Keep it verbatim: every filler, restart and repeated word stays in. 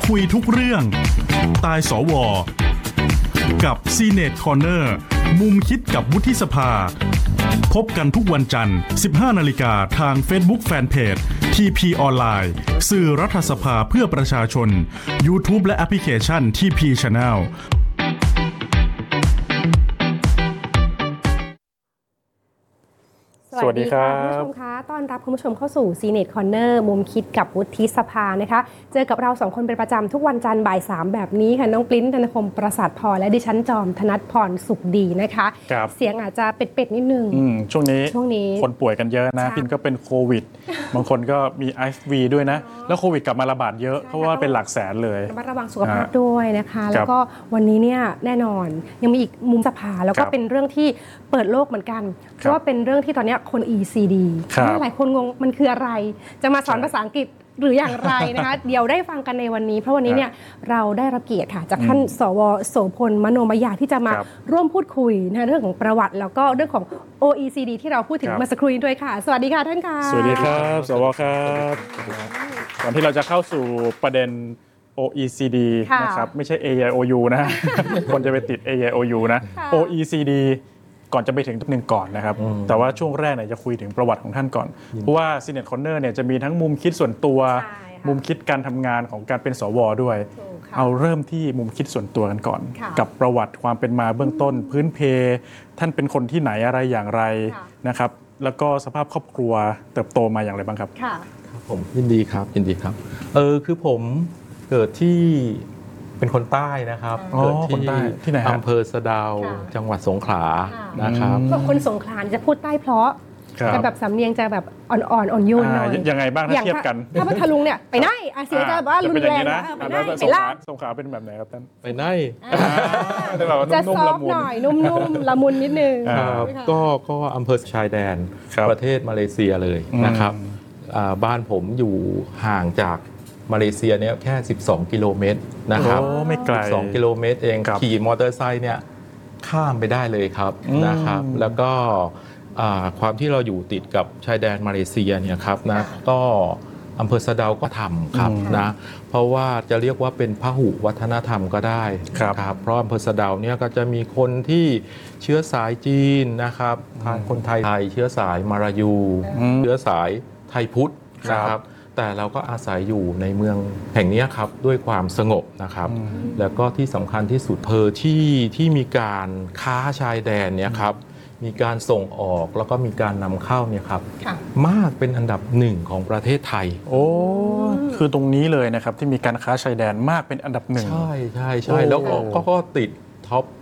คุยทุกเรื่องตายสวกับซีเนตคอร์เนอร์มุมคิดกับวุฒิสภาพบกันทุกวันจันทร์ สิบห้านาฬิกาทาง Facebook Fanpage ที พี ออนไลน์สื่อรัฐสภาเพื่อประชาชน YouTube และแอปพลิเคชัน ที พี Channel สวัสดีครับคุณผู้ชมคะต้อนรับคุณผู้ชมเข้าสู่ Senate Corner มุมคิดกับวุฒิสภานะคะเจอกับเราสองคนเป็นประจำทุกวันจันทร์บ่ายสามแบบนี้ค่ะน้องปลิ้นธนพงศ์ประสาทพรและดิฉันจอมธนัทพรสุขดีนะคะเสียงอาจจะเป็ดๆนิดนึงช่วงนี้ช่วงนี้คนป่วยกันเยอะนะพินก็เป็นโควิดบางคนก็มี ไอ เอฟ วี ด้วยนะแล้วโควิดกลับมาระบาดเยอะเพราะว่าเป็นหลักแสนเลยระมัดระวังสุขภาพด้วยนะคะแล้วก็วันนี้เนี่ยแน่นอนยังมีอีกมุมสภาแล้วก็เป็นเรื่องที่เปิดโลกเหมือนกันเพราะว่าเป็นเรื่องที่ตอนนี้คน อี ซี ดี หลายคนงงมันคืออะไรจะมาสอนภาษาอังกฤษหรืออย่างไรนะคะ เดี๋ยวได้ฟังกันในวันนี้เพราะวันนี้เนี่ยเราได้รับเกียรติค่ะจากท่านสวโสพลมโนมยาที่จะมาร่วมพูดคุยในเรื่องของประวัติแล้วก็เรื่องของ โอ อี ซี ดี ที่เราพูดถึงเมื่อสักครู่นี้ด้วยค่ะสวัสดีค่ะท่านค่ะสวัสดีครับสวครับก่อนที่เราจะเข้าสู่ประเด็น โอ อี ซี ดี นะครับไม่ใช่ เอ ไอ โอ ยู นะคนจะไปติด เอ ไอ โอ ยู นะ โอ อี ซี ดี ก่อนจะไปถึงหนึ่งก่อนนะครับแต่ว่าช่วงแรกเนี่ยจะคุยถึงประวัติของท่านก่อนเพราะว่า Senate Corner เนี่ยจะมีทั้งมุมคิดส่วนตัวมุมคิดการทำงานของการเป็นสวด้วยเอาเริ่มที่มุมคิดส่วนตัวกันก่อนกับประวัติความเป็นมาเบื้องต้นพื้นเพท่านเป็นคนที่ไหนอะไรอย่างไรนะครับแล้วก็สภาพครอบครัวเติบโตมาอย่างไรบ้างครับครับผมยินดีครับยินดีครับเออคือผมเกิดที่เป็นคนใต้นะครับเกิดที่ที่ไหนอำเภอสะดาวจังหวัดสงขลานะครับคนสงขลาจะพูดใต้เพราะแต่แบบสำเนียงจะแบบอ่อนๆอ่อนโยนหน่อยยังไงบ้างถ้าเทียบกันถ้าพัทลุงเนี่ยไปไหนอาเซียจะว่ารุนแรงนะไปล่าสงขลาเป็นแบบไหนครับท่านไปไหนจะซอฟหน่อยนุ่มๆละมุนนิดนึงก็ก็อำเภอชายแดนประเทศมาเลเซียเลยนะครับบ้านผมอยู่ห่างจากมาเลเซียเนี่ยแค่สิบสองกิโลเมตรนะครับไม่ไกลสิบสองกิโลเมตรเองขี่มอเตอร์ไซค์เนี่ยข้ามไปได้เลยครับนะครับแล้วก็ความที่เราอยู่ติดกับชายแดนมาเลเซียเนี่ยครับนะก็อำเภอสะเดาก็ทำครับนะเพราะว่าจะเรียกว่าเป็นพหุวัฒนธรรมก็ได้ครับเพราะอำเภอสะเดาเนี่ยก็จะมีคนที่เชื้อสายจีนนะครับคนไทยไทยเชื้อสายมาลายูเชื้อสายไทยพุทธนะครับแต่เราก็อาศัยอยู่ในเมืองแห่งนี้ครับด้วยความสงบนะครับแล้วก็ที่สำคัญที่สุดเพอที่ที่มีการค้าชายแดนเนี่ยครับมีการส่งออกแล้วก็มีการนำเข้าเนี่ยครับมากเป็นอันดับหนึ่งของประเทศไทยโอ้คือตรงนี้เลยนะครับที่มีการค้าชายแดนมากเป็นอันดับหนึ่งใช่ใช่ใช่แล้วก็ก็ติดท็อป